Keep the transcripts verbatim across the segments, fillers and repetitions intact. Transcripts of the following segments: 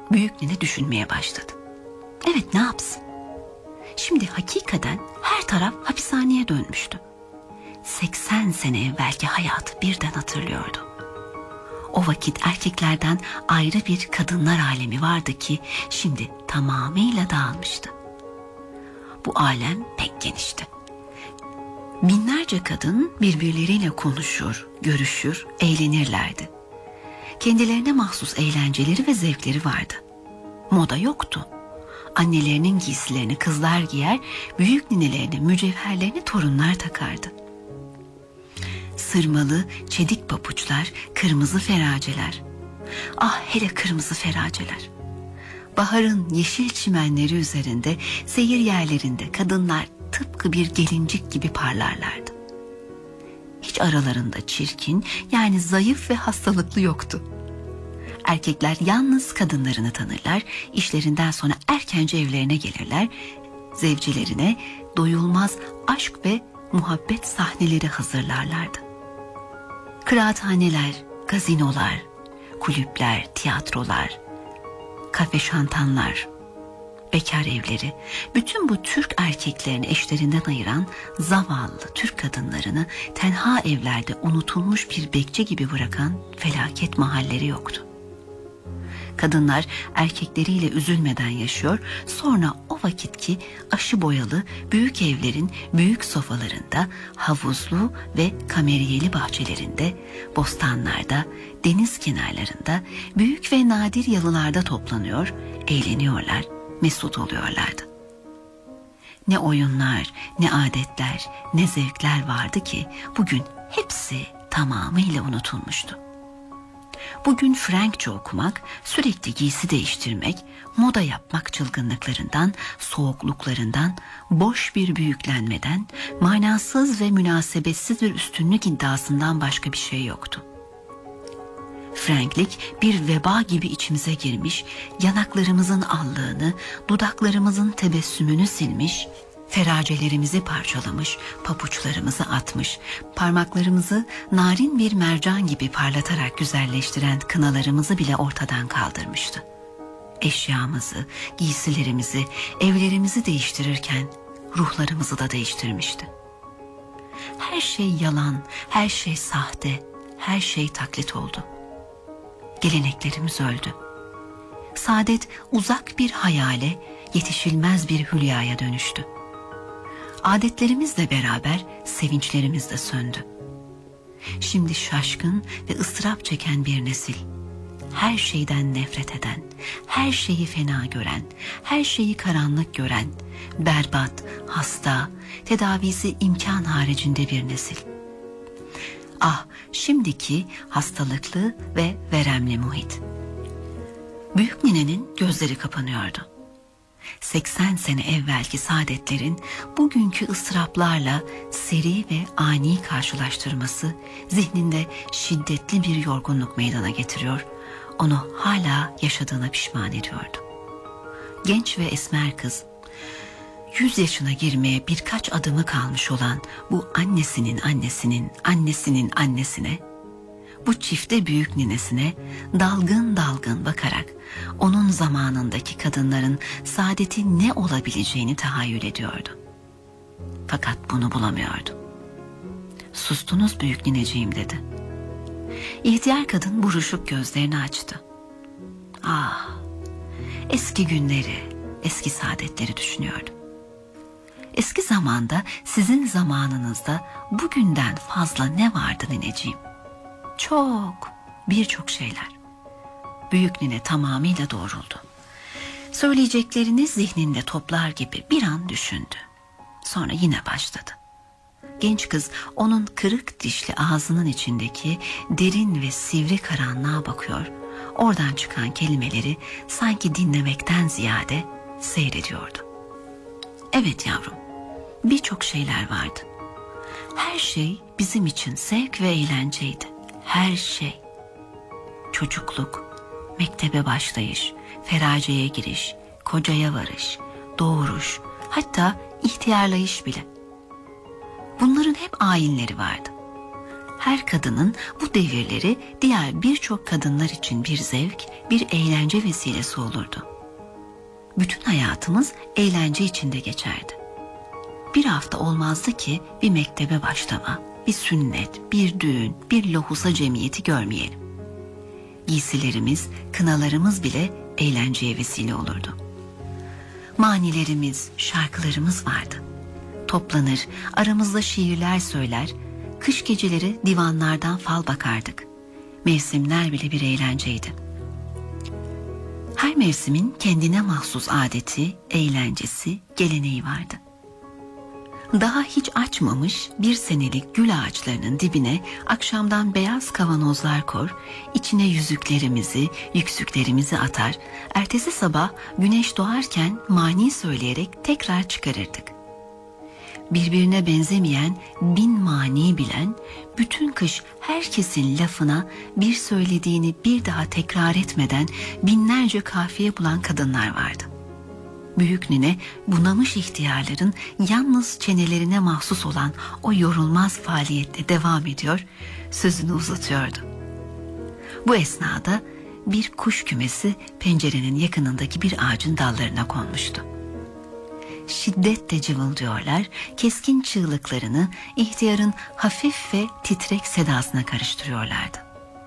Büyük nine düşünmeye başladı. Evet, ne yapsın? Şimdi hakikaten her taraf hapishaneye dönmüştü. seksen sene evvelki hayatı birden hatırlıyordu. O vakit erkeklerden ayrı bir kadınlar alemi vardı ki şimdi tamamıyla dağılmıştı. Bu alem pek genişti. Binlerce kadın birbirleriyle konuşur, görüşür, eğlenirlerdi. Kendilerine mahsus eğlenceleri ve zevkleri vardı. Moda yoktu. Annelerinin giysilerini kızlar giyer, büyük ninelerine mücevherlerini torunlar takardı. Sırmalı, çedik papuçlar, kırmızı feraceler. Ah, hele kırmızı feraceler. Baharın yeşil çimenleri üzerinde, seyir yerlerinde kadınlar tıpkı bir gelincik gibi parlarlardı. Hiç aralarında çirkin, yani zayıf ve hastalıklı yoktu. Erkekler yalnız kadınlarını tanırlar, işlerinden sonra erkence evlerine gelirler, zevcilerine doyulmaz aşk ve muhabbet sahneleri hazırlarlardı. Kıraathaneler, gazinolar, kulüpler, tiyatrolar, kafe şantanlar, bekar evleri, bütün bu Türk erkeklerini eşlerinden ayıran zavallı Türk kadınlarını tenha evlerde unutulmuş bir bekçi gibi bırakan felaket mahalleri yoktu. Kadınlar erkekleriyle üzülmeden yaşıyor, sonra o vakitki aşı boyalı büyük evlerin büyük sofalarında, havuzlu ve kameriyeli bahçelerinde, bostanlarda, deniz kenarlarında, büyük ve nadir yalılarda toplanıyor, eğleniyorlar, mesut oluyorlardı. Ne oyunlar, ne adetler, ne zevkler vardı ki bugün hepsi tamamıyla unutulmuştu. Bugün Frenkçe okumak, sürekli giysi değiştirmek, moda yapmak çılgınlıklarından, soğukluklarından, boş bir büyüklenmeden, manasız ve münasebetsiz bir üstünlük iddiasından başka bir şey yoktu. Frenklik bir veba gibi içimize girmiş, yanaklarımızın allığını, dudaklarımızın tebessümünü silmiş, feracelerimizi parçalamış, papuçlarımızı atmış, parmaklarımızı narin bir mercan gibi parlatarak güzelleştiren kınalarımızı bile ortadan kaldırmıştı. Eşyamızı, giysilerimizi, evlerimizi değiştirirken ruhlarımızı da değiştirmişti. Her şey yalan, her şey sahte, her şey taklit oldu. Geleneklerimiz öldü. Saadet uzak bir hayale, yetişilmez bir hülyaya dönüştü. Adetlerimizle beraber sevinçlerimiz de söndü. Şimdi şaşkın ve ıstırap çeken bir nesil, her şeyden nefret eden, her şeyi fena gören, her şeyi karanlık gören, berbat, hasta, tedavisi imkan haricinde bir nesil. Ah, şimdiki hastalıklı ve veremli muhit. Büyük ninenin gözleri kapanıyordu. seksen sene evvelki saadetlerin bugünkü ıstıraplarla seri ve ani karşılaştırması zihninde şiddetli bir yorgunluk meydana getiriyor, onu hala yaşadığına pişman ediyordu. Genç ve esmer kız, yüz yaşına girmeye birkaç adımı kalmış olan bu annesinin annesinin annesinin annesine, bu çifte büyük ninesine dalgın dalgın bakarak onun zamanındaki kadınların saadeti ne olabileceğini tahayyül ediyordu. Fakat bunu bulamıyordu. "Sustunuz büyük nineciğim," dedi. İhtiyar kadın buruşuk gözlerini açtı. Ah, eski günleri, eski saadetleri düşünüyordum. Eski zamanda, sizin zamanınızda bugünden fazla ne vardı nineciğim? Çok, birçok şeyler. Büyük nine tamamıyla doğruldu. Söyleyeceklerini zihninde toplar gibi bir an düşündü. Sonra yine başladı. Genç kız onun kırık dişli ağzının içindeki derin ve sivri karanlığa bakıyor. Oradan çıkan kelimeleri sanki dinlemekten ziyade seyrediyordu. Evet yavrum, birçok şeyler vardı. Her şey bizim için zevk ve eğlenceydi. Her şey. Çocukluk, mektebe başlayış, feraceye giriş, kocaya varış, doğuruş, hatta ihtiyarlayış bile. Bunların hep ayinleri vardı. Her kadının bu devirleri diğer birçok kadınlar için bir zevk, bir eğlence vesilesi olurdu. Bütün hayatımız eğlence içinde geçerdi. Bir hafta olmazdı ki bir mektebe başlama, bir sünnet, bir düğün, bir lohusa cemiyeti görmeyelim. Giysilerimiz, kınalarımız bile eğlenceye vesile olurdu. Manilerimiz, şarkılarımız vardı. Toplanır, aramızda şiirler söyler, kış geceleri divanlardan fal bakardık. Mevsimler bile bir eğlenceydi. Her mevsimin kendine mahsus adeti, eğlencesi, geleneği vardı. Daha hiç açmamış bir senelik gül ağaçlarının dibine akşamdan beyaz kavanozlar kor, içine yüzüklerimizi, yüksüklerimizi atar, ertesi sabah güneş doğarken mani söyleyerek tekrar çıkarırdık. Birbirine benzemeyen bin mani bilen, bütün kış herkesin lafına bir söylediğini bir daha tekrar etmeden binlerce kafiye bulan kadınlar vardı. Büyük nine bunamış ihtiyarların yalnız çenelerine mahsus olan o yorulmaz faaliyette devam ediyor, sözünü uzatıyordu. Bu esnada bir kuş kümesi pencerenin yakınındaki bir ağacın dallarına konmuştu. Şiddetle cıvıldıyorlar, keskin çığlıklarını ihtiyarın hafif ve titrek sedasına karıştırıyorlardı.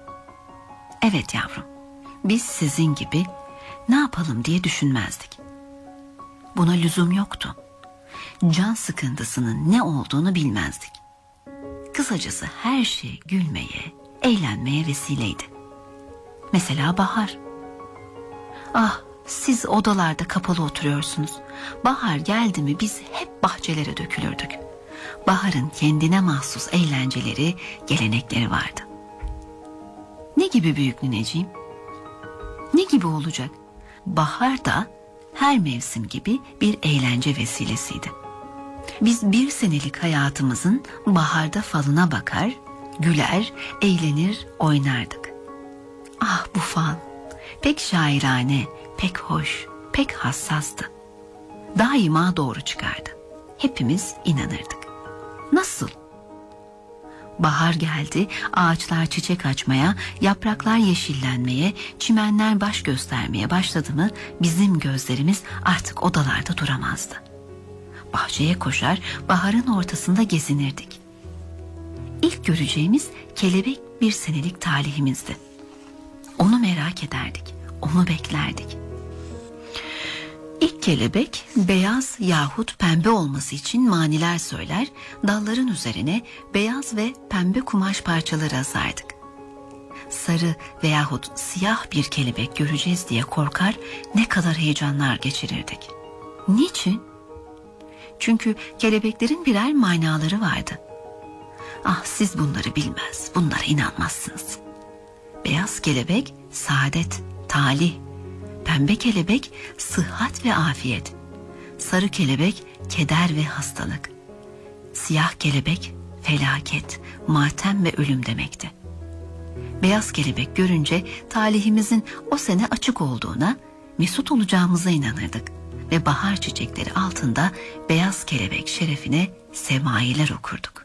Evet yavrum, biz sizin gibi ne yapalım diye düşünmezdik. Buna lüzum yoktu. Can sıkıntısının ne olduğunu bilmezdik. Kısacası her şey gülmeye, eğlenmeye vesileydi. Mesela bahar. Ah, siz odalarda kapalı oturuyorsunuz. Bahar geldi mi biz hep bahçelere dökülürdük. Baharın kendine mahsus eğlenceleri, gelenekleri vardı. Ne gibi büyük nineciğim? Ne gibi olacak? Bahar da her mevsim gibi bir eğlence vesilesiydi. Biz bir senelik hayatımızın baharda falına bakar, güler, eğlenir, oynardık. Ah bu fal, pek şairane, pek hoş, pek hassastı. Daima doğru çıkardı. Hepimiz inanırdık. Nasıl? Bahar geldi, ağaçlar çiçek açmaya, yapraklar yeşillenmeye, çimenler baş göstermeye başladı mı bizim gözlerimiz artık odalarda duramazdı. Bahçeye koşar, baharın ortasında gezinirdik. İlk göreceğimiz kelebek bir senelik talihimizdi. Onu merak ederdik, onu beklerdik. İlk kelebek beyaz yahut pembe olması için maniler söyler, dalların üzerine beyaz ve pembe kumaş parçaları asardık. Sarı veyahut siyah bir kelebek göreceğiz diye korkar, ne kadar heyecanlar geçirirdik. Niçin? Çünkü kelebeklerin birer manaları vardı. Ah siz bunları bilmez, bunlara inanmazsınız. Beyaz kelebek saadet, talih. Pembe kelebek sıhhat ve afiyet. Sarı kelebek keder ve hastalık. Siyah kelebek felaket, matem ve ölüm demekti. Beyaz kelebek görünce talihimizin o sene açık olduğuna, mesut olacağımıza inanırdık ve bahar çiçekleri altında beyaz kelebek şerefine semailer okurduk.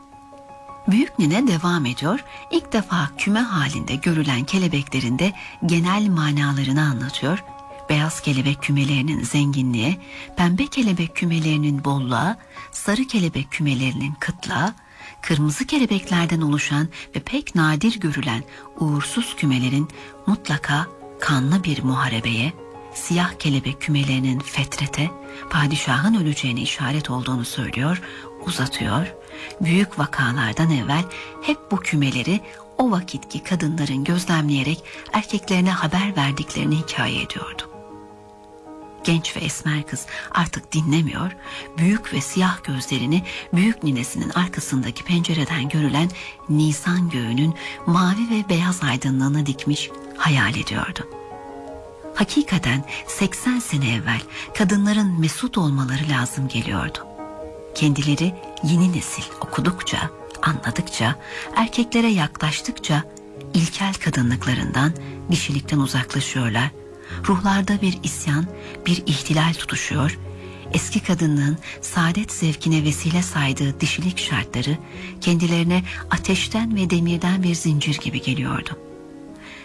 Büyük nine devam ediyor, ilk defa küme halinde görülen kelebeklerin de genel manalarını anlatıyor. Beyaz kelebek kümelerinin zenginliğe, pembe kelebek kümelerinin bolluğa, sarı kelebek kümelerinin kıtlığa, kırmızı kelebeklerden oluşan ve pek nadir görülen uğursuz kümelerin mutlaka kanlı bir muharebeye, siyah kelebek kümelerinin fetrete, padişahın öleceğine işaret olduğunu söylüyor, uzatıyor. Büyük vakalardan evvel hep bu kümeleri o vakitki kadınların gözlemleyerek erkeklerine haber verdiklerini hikaye ediyordu. Genç ve esmer kız artık dinlemiyor, büyük ve siyah gözlerini büyük ninesinin arkasındaki pencereden görülen Nisan göğünün mavi ve beyaz aydınlığına dikmiş hayal ediyordu. Hakikaten seksen sene evvel kadınların mesut olmaları lazım geliyordu. Kendileri yeni nesil okudukça, anladıkça, erkeklere yaklaştıkça ilkel kadınlıklarından, dişilikten uzaklaşıyorlar. Ruhlarda bir isyan, bir ihtilal tutuşuyor. Eski kadınlığın saadet zevkine vesile saydığı dişilik şartları kendilerine ateşten ve demirden bir zincir gibi geliyordu.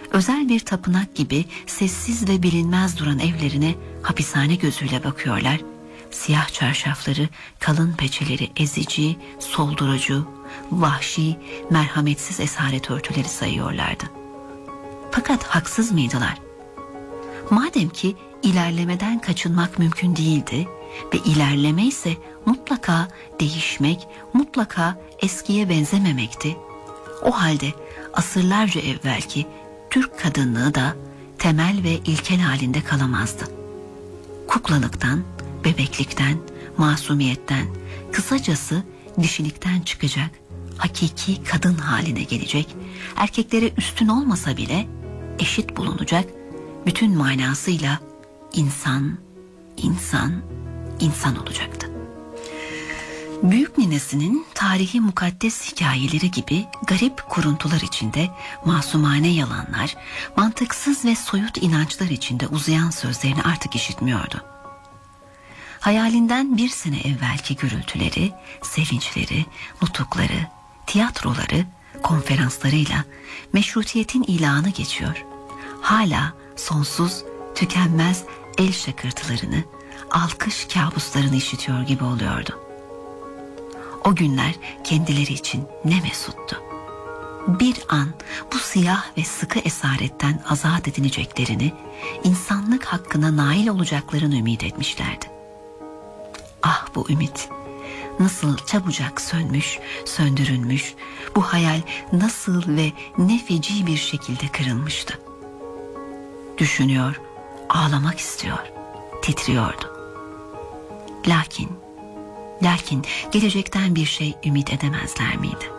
özel bir tapınak gibi sessiz ve bilinmez duran evlerine hapishane gözüyle bakıyorlar. Siyah çarşafları, kalın peçeleri ezici, soldurucu, vahşi, merhametsiz esaret örtüleri sayıyorlardı. Fakat haksız mıydılar? Madem ki ilerlemeden kaçınmak mümkün değildi ve ilerleme ise mutlaka değişmek, mutlaka eskiye benzememekti. O halde asırlarca evvelki Türk kadınlığı da temel ve ilkel halinde kalamazdı. Kuklalıktan, bebeklikten, masumiyetten, kısacası dişilikten çıkacak, hakiki kadın haline gelecek, erkeklere üstün olmasa bile eşit bulunacak, bütün manasıyla insan, insan, insan olacaktı. Büyük ninesinin tarihi mukaddes hikayeleri gibi garip kuruntular içinde masumane yalanlar, mantıksız ve soyut inançlar içinde uzayan sözlerini artık işitmiyordu. Hayalinden bir sene evvelki gürültüleri, sevinçleri, nutukları, tiyatroları, konferanslarıyla meşrutiyetin ilanı geçiyor. Hala sonsuz, tükenmez el şakırtılarını, alkış kabuslarını işitiyor gibi oluyordu. O günler kendileri için ne mesuttu. Bir an bu siyah ve sıkı esaretten azat edileceklerini, insanlık hakkına nail olacaklarını ümit etmişlerdi. Ah bu ümit, nasıl çabucak sönmüş, söndürülmüş, bu hayal nasıl ve ne feci bir şekilde kırılmıştı. Düşünüyor, ağlamak istiyor, titriyordu. Lakin, lakin gelecekten bir şey ümit edemezler miydi?